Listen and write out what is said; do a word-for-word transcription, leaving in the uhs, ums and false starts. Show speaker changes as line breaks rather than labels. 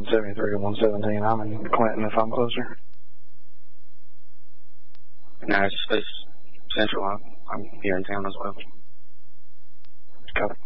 one seventy-three to one seventeen. I'm in Clinton if I'm closer.
No, it's, it's Central. I'm, I'm here in town as well.
Copy.